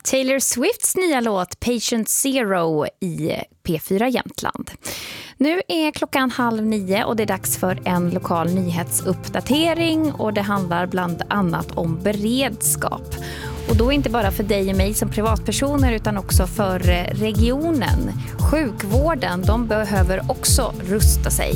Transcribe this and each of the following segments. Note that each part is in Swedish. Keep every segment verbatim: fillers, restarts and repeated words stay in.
Taylor Swifts nya låt Patient Zero i P fyra Jämtland. Nu är klockan halv nio och det är dags för en lokal nyhetsuppdatering och det handlar bland annat om beredskap. Och då inte bara för dig och mig som privatpersoner utan också för regionen. Sjukvården, de behöver också rusta sig.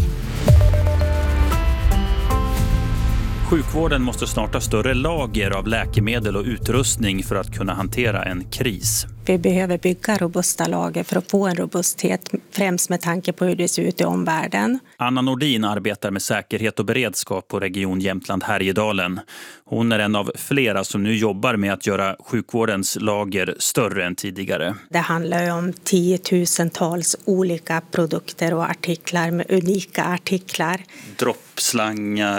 Sjukvården måste snart ha större lager av läkemedel och utrustning för att kunna hantera en kris. Vi behöver bygga robusta lager för att få en robusthet, främst med tanke på hur det ser ut i omvärlden. Anna Nordin arbetar med säkerhet och beredskap på Region Jämtland Härjedalen. Hon är en av flera som nu jobbar med att göra sjukvårdens lager större än tidigare. Det handlar ju om tiotusentals olika produkter och artiklar med unika artiklar. Droppslangar,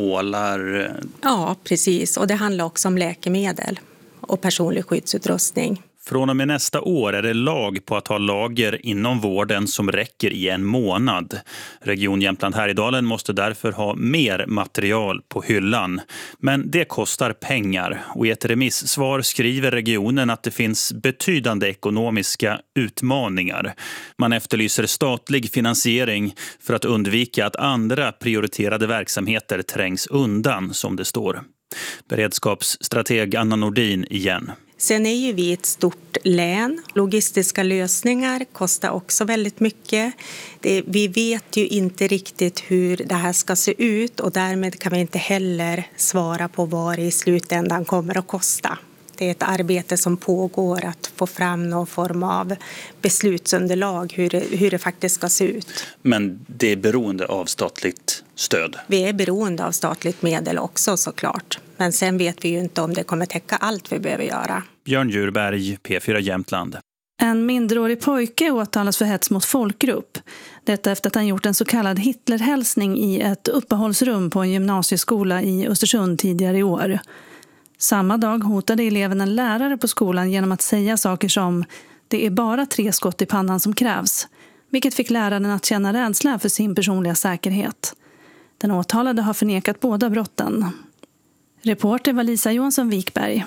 nålar. Ja, precis. Och det handlar också om läkemedel och personlig skyddsutrustning. Från och med nästa år är det lag på att ha lager inom vården som räcker i en månad. Region Jämtland Härjedalen måste därför ha mer material på hyllan. Men det kostar pengar och i ett remissvar skriver regionen att det finns betydande ekonomiska utmaningar. Man efterlyser statlig finansiering för att undvika att andra prioriterade verksamheter trängs undan, som det står. Beredskapsstrateg Anna Nordin igen. Sen är ju vi ett stort län. Logistiska lösningar kostar också väldigt mycket. Det, vi vet ju inte riktigt hur det här ska se ut och därmed kan vi inte heller svara på vad det i slutändan kommer att kosta. Det är ett arbete som pågår att få fram någon form av beslutsunderlag hur det, hur det faktiskt ska se ut. Men det är beroende av statligt stöd? Vi är beroende av statligt medel också såklart. Men sen vet vi ju inte om det kommer täcka allt vi behöver göra. Björn Djurberg, P fyra Jämtland. En mindreårig pojke åtalas för hets mot folkgrupp. Detta efter att han gjort en så kallad Hitlerhälsning i ett uppehållsrum på en gymnasieskola i Östersund tidigare i år. Samma dag hotade eleven en lärare på skolan genom att säga saker som "det är bara tre skott i pannan som krävs", vilket fick läraren att känna rädsla för sin personliga säkerhet. Den åtalade har förnekat båda brotten. Reporter var Lisa Johansson Wikberg.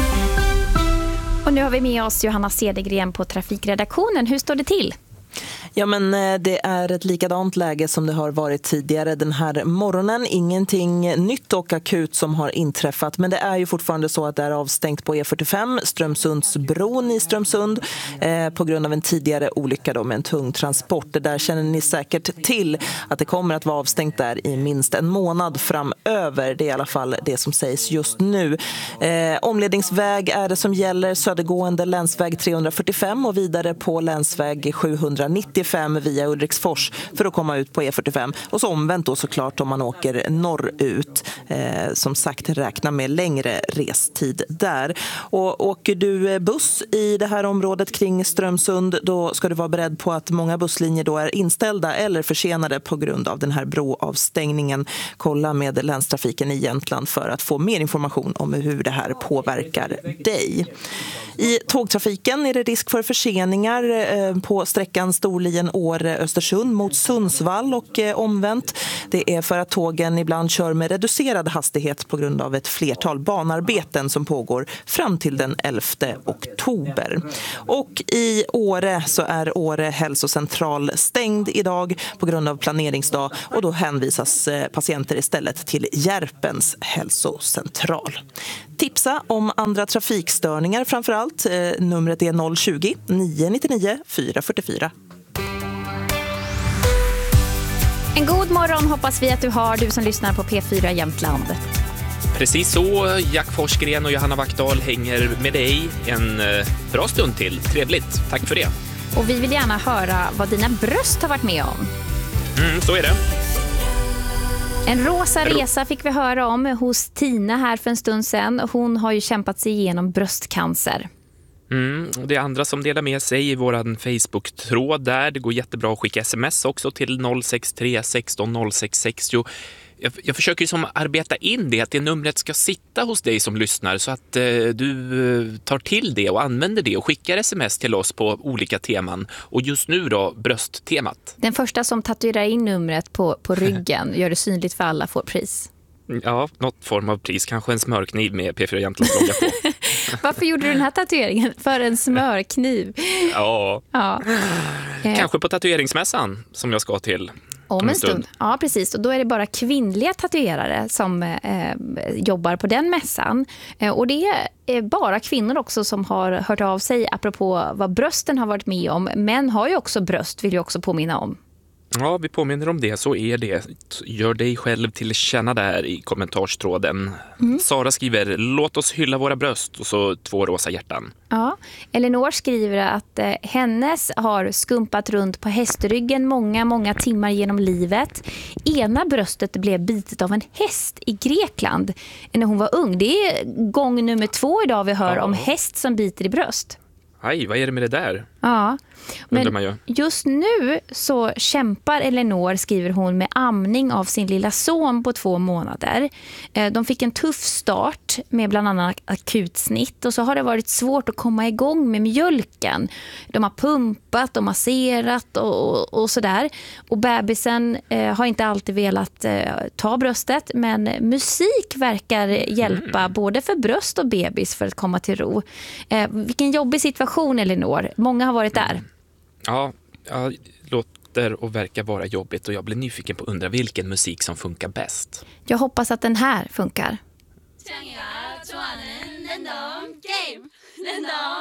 Och nu har vi med oss Johanna Cedergren på Trafikredaktionen. Hur står det till? Ja, men det är ett likadant läge som det har varit tidigare den här morgonen. Ingenting nytt och akut som har inträffat. Men det är ju fortfarande så att det är avstängt på E fyrtiofem, Strömsundsbron i Strömsund, eh, på grund av en tidigare olycka då med en tung transport. Det där känner ni säkert till att det kommer att vara avstängt där i minst en månad framöver. Det är i alla fall det som sägs just nu. Eh, omledningsväg är det som gäller, södergående länsväg trehundrafyrtiofem och vidare på länsväg sjuhundranittiofem via Ulriksfors för att komma ut på E fyrtiofem. Och så omvänt då såklart om man åker norrut. Eh, som sagt, räkna med längre restid där. Och åker du buss i det här området kring Strömsund, då ska du vara beredd på att många busslinjer då är inställda eller försenade på grund av den här broavstängningen. Kolla med länstrafiken i Jämtland för att få mer information om hur det här påverkar dig. I tågtrafiken är det risk för förseningar eh, på sträckan Storlien-Åre-Östersund mot Sundsvall och eh, omvänt. Det är för att tågen ibland kör med reducerad hastighet på grund av ett flertal banarbeten som pågår fram till den elfte oktober. Och i Åre så är Åre hälsocentral stängd idag på grund av planeringsdag och då hänvisas eh, patienter istället till Järpens hälsocentral. Tipsa om andra trafikstörningar framförallt. Eh, numret är noll tjugo, nio nittionio, fyra fyrtiofyra. En god morgon hoppas vi att du har, du som lyssnar på P fyra Jämtland. Precis så, Jack Forsgren och Johanna Wackdahl hänger med dig en bra stund till. Trevligt, tack för det. Och vi vill gärna höra vad dina bröst har varit med om. Mm, så är det. En rosa resa fick vi höra om hos Tina här för en stund sedan. Hon har ju kämpat sig igenom bröstcancer. Mm, det är andra som delar med sig i våran Facebook-tråd där. Det går jättebra att skicka sms också till noll sex tre sexton noll sex sextio. Jag, jag försöker ju som arbeta in det, att det numret ska sitta hos dig som lyssnar så att eh, du eh, tar till det och använder det och skickar sms till oss på olika teman. Och just nu då, brösttemat. Den första som tatuerar in numret på, på ryggen, gör det synligt för alla, får pris. Ja, något form av pris. Kanske en smörkniv med P fyra Jämtland-logga på. Varför gjorde du den här tatueringen? För en smörkniv? Ja. Ja. Kanske på tatueringsmässan som jag ska till. Om en stund. Ja, precis. Och då är det bara kvinnliga tatuerare som eh, jobbar på den mässan. Eh, och det är bara kvinnor också som har hört av sig apropå vad brösten har varit med om. Män har ju också bröst, vill jag också påminna om. Ja, vi påminner om det. Så är det. Gör dig själv till känna där i kommentarstråden. Mm. Sara skriver, låt oss hylla våra bröst. Och så två rosa hjärtan. Ja, Elinor skriver att eh, hennes har skumpat runt på hästryggen många, många timmar genom livet. Ena bröstet blev bitet av en häst i Grekland när hon var ung. Det är gång nummer två idag vi hör ja. om häst som biter i bröst. Aj, vad är det med det där? Ja, men just nu så kämpar Elinor, skriver hon, med amning av sin lilla son på två månader. De fick en tuff start med bland annat akutsnitt och så har det varit svårt att komma igång med mjölken. De har pumpat och masserat och, och sådär. Och bebisen eh, har inte alltid velat eh, ta bröstet, men musik verkar hjälpa mm. både för bröst och bebis för att komma till ro. Eh, vilken jobbig situation, Elinor. Många har varit där. Ja, ja, låter och verkar vara jobbigt och jag blir nyfiken på att undra vilken musik som funkar bäst. Jag hoppas att den här funkar.